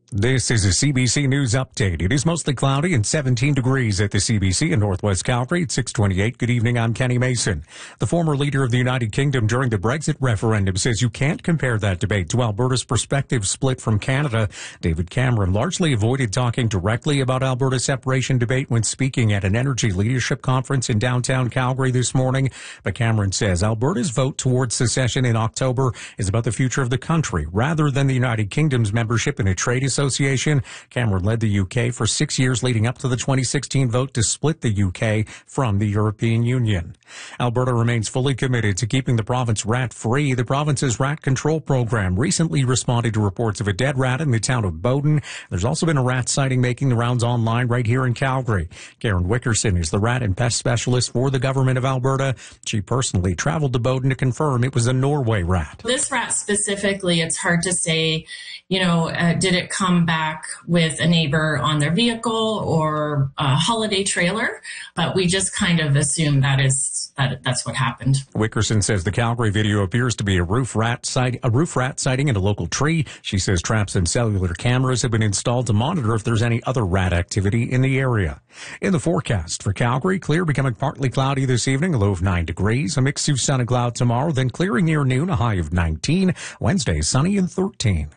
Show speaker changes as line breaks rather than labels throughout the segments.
This is a CBC News Update. It is mostly cloudy and 17 degrees at the CBC in Northwest Calgary at 6:28. Good evening, I'm Kenny Mason. The former leader of the United Kingdom during the Brexit referendum says you can't compare that debate to Alberta's prospective split from Canada. David Cameron largely avoided talking directly about Alberta's separation debate when speaking at an energy leadership conference in downtown Calgary this morning. But Cameron says Alberta's vote towards secession in October is about the future of the country rather than the United Kingdom's membership in a trade association. Cameron led the UK for 6 years leading up to the 2016 vote to split the UK from the European Union. Alberta remains fully committed to keeping the province rat-free. The province's rat control program recently responded to reports of a dead rat in the town of Bowden. There's also been a rat sighting making the rounds online right here in Calgary. Karen Wickerson is the rat and pest specialist for the government of Alberta. She personally traveled to Bowden to confirm it was a Norway rat.
This rat specifically, it's hard to say, did it come back with a neighbor on their vehicle or a holiday trailer? But we just kind of assume that's what happened.
Wickerson says the Calgary video appears to be a roof rat sighting in a local tree. She says traps and cellular cameras have been installed to monitor if there's any other rat activity in the area. In the forecast for Calgary, clear, becoming partly cloudy this evening, a low of 9 degrees, a mix of sun and cloud tomorrow, then clearing near noon, a high of 19. Wednesday, sunny and 13.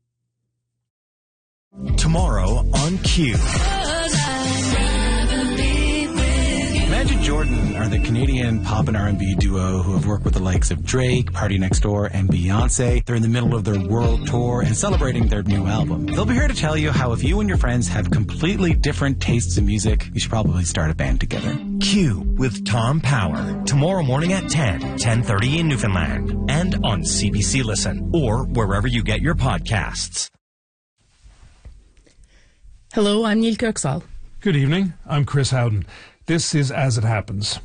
Tomorrow on Q. Imagine Jordan are the Canadian pop and R&B duo who have worked with the likes of Drake, Party Next Door, and Beyonce. They're in the middle of their world tour and celebrating their new album. They'll be here to tell you how if you and your friends have completely different tastes in music, you should probably start a band together.
Q with Tom Power. Tomorrow morning at 10:30 in Newfoundland. And on CBC Listen or wherever you get your podcasts.
Hello, I'm Neil Kirksall.
Good evening. I'm Chris Howden. This is As It Happens.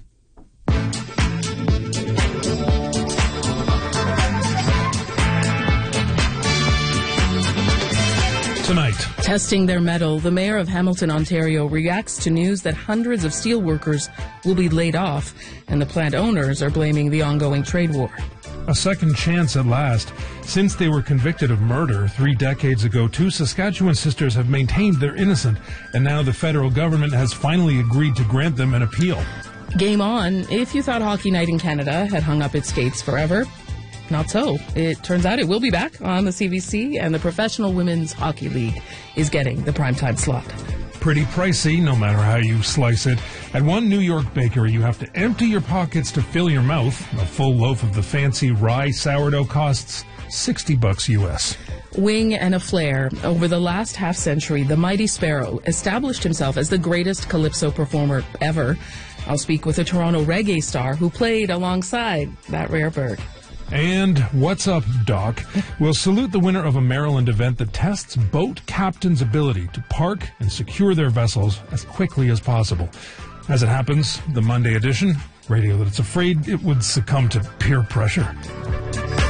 Tonight.
Testing their mettle, the mayor of Hamilton, Ontario reacts to news that hundreds of steel workers will be laid off, and the plant owners are blaming the ongoing trade war.
A second chance at last. Since they were convicted of murder 3 decades ago, 2 Saskatchewan sisters have maintained they're innocent, and now the federal government has finally agreed to grant them an appeal.
Game on. If you thought Hockey Night in Canada had hung up its skates forever, not so. It turns out it will be back on the CBC, and the Professional Women's Hockey League is getting the primetime slot.
Pretty pricey, no matter how you slice it. At one New York bakery, you have to empty your pockets to fill your mouth. A full loaf of the fancy rye sourdough costs $60 US.
Wing and a flair. Over the last half-century, the Mighty Sparrow established himself as the greatest calypso performer ever. I'll speak with a Toronto reggae star who played alongside that rare bird.
And what's up, Doc? We'll salute the winner of a Maryland event that tests boat captains' ability to park and secure their vessels as quickly as possible. As it happens, the Monday edition, radio that it's afraid it would succumb to peer pressure.